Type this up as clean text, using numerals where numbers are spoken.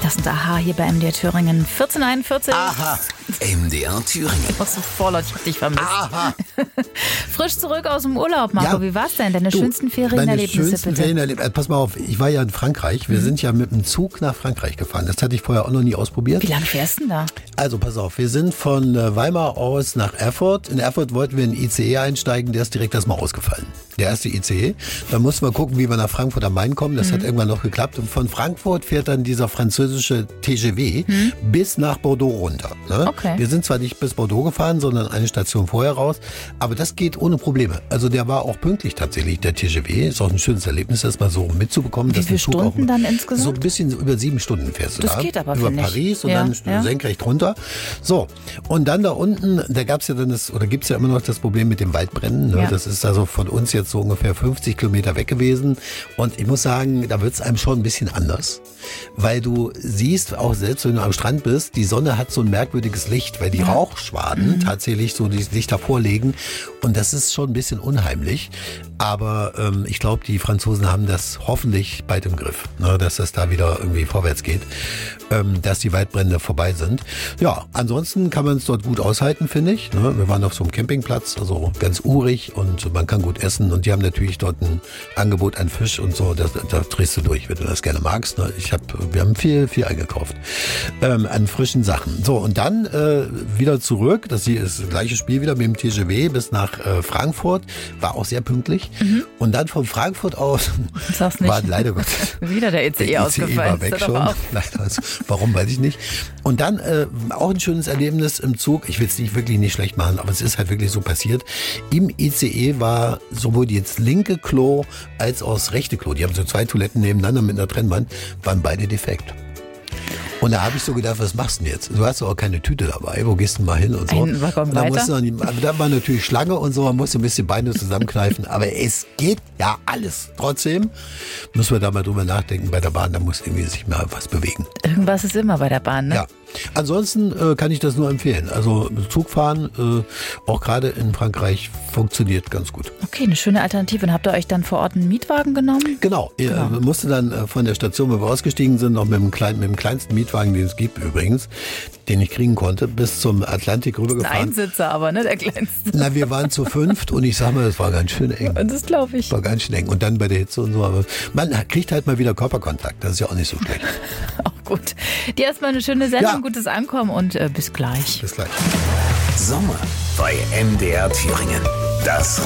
Das sind Aha hier bei MDR Thüringen. 1441. Aha, MDR Thüringen. Auch so vorlaut, ich hab dich vermisst. Aha. Frisch zurück aus dem Urlaub, Marco. Ja. Wie war's denn? Deine schönsten Ferienerlebnisse, Meine schönsten bitte. Ferienerlebnisse. Pass mal auf, ich war ja in Frankreich. Wir sind ja mit dem Zug nach Frankreich gefahren. Das hatte ich vorher auch noch nie ausprobiert. Wie lange fährst du denn da? Also pass auf, wir sind von Weimar aus nach Erfurt. In Erfurt wollten wir in den ICE einsteigen, der ist direkt erstmal ausgefallen. Der erste ICE. Dann mussten wir gucken, wie wir nach Frankfurt am Main kommen. Das hat irgendwann noch geklappt. Und von Frankfurt fährt dann dieser französische TGV bis nach Bordeaux runter. Ne? Okay. Wir sind zwar nicht bis Bordeaux gefahren, sondern eine Station vorher raus. Aber das geht ohne Probleme. Also der war auch pünktlich tatsächlich, der TGV. Ist auch ein schönes Erlebnis, das mal so mitzubekommen. Wie viele Stunden dann So insgesamt? ein bisschen über 7 Stunden fährst du Das da. geht aber, über finde ich. Paris und Ja, dann ja. senkrecht runter. So, und dann da unten, da gab's ja dann gibt's ja immer noch das Problem mit dem Waldbrennen. Ne? Ja. Das ist also von uns jetzt so ungefähr 50 Kilometer weg gewesen. Und ich muss sagen, da wird's einem schon ein bisschen anders. Weil du siehst, auch selbst wenn du am Strand bist, die Sonne hat so ein merkwürdiges Licht, weil die Rauchschwaden tatsächlich so das Licht davorlegen. Und das ist schon ein bisschen unheimlich. Aber ich glaube, die Franzosen haben das hoffentlich bald im Griff, ne? Dass das da wieder irgendwie vorwärts geht, dass die Waldbrände vorbei sind. Ja, ansonsten kann man es dort gut aushalten, finde ich. Ne? Wir waren auf so einem Campingplatz, also ganz urig und man kann gut essen. Und die haben natürlich dort ein Angebot an Fisch und so. Da drehst du durch, wenn du das gerne magst. Ne? Wir haben viel eingekauft an frischen Sachen. So, und dann wieder zurück. Das hier ist das gleiche Spiel wieder mit dem TGV bis nach Frankfurt. War auch sehr pünktlich. Und dann von Frankfurt aus Sag's nicht. war leider Gottes Wieder der ICE ausgefallen. war weg Hör doch schon. auf. Leider, also, warum, weiß ich nicht. Und dann auch ein schönes Erlebnis im Zug. Ich will es wirklich nicht schlecht machen, aber es ist halt wirklich so passiert. Im ICE war sowohl das linke Klo als auch das rechte Klo. Die haben so 2 Toiletten nebeneinander mit einer Trennwand, waren beide defekt. Und da habe ich so gedacht, was machst du denn jetzt? Du hast doch auch keine Tüte dabei, wo gehst du mal hin und so. Einen Waggon und dann weiter? aber da war natürlich Schlange und so, man musste ein bisschen Beine zusammenkneifen, aber es geht ja alles. Trotzdem müssen wir da mal drüber nachdenken bei der Bahn, da muss irgendwie sich mal was bewegen. Irgendwas ist immer bei der Bahn, ne? Ja. Ansonsten kann ich das nur empfehlen. Also Zugfahren, auch gerade in Frankreich, funktioniert ganz gut. Okay, eine schöne Alternative. Und habt ihr euch dann vor Ort einen Mietwagen genommen? Genau. Wir mussten dann von der Station, wo wir ausgestiegen sind, noch mit dem kleinsten Mietwagen, den es gibt übrigens, den ich kriegen konnte, bis zum Atlantik Ein rübergefahren. Einsitzer aber, ne? Der kleinste. Na, wir waren zu 5 und ich sag mal, das war ganz schön eng. Das glaube ich. War ganz schön eng. Und dann bei der Hitze und so. Aber man kriegt halt mal wieder Körperkontakt. Das ist ja auch nicht so schlecht. Auch gut. Dir erstmal eine schöne Sendung, Ja. gutes Ankommen und bis gleich. Bis gleich. Sommer bei MDR Thüringen. Das